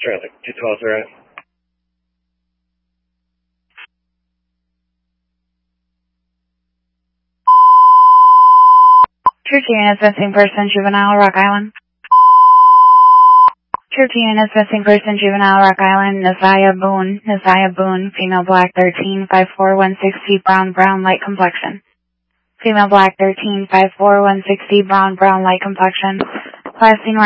Charlie, 212 True units missing person, juvenile, Rock Island. True units missing person, juvenile, Rock Island, Nasiah Boone, female black 13, 5'4", 160, brown, light complexion. Female black 13, 5'4", 160, brown, light complexion. Last seen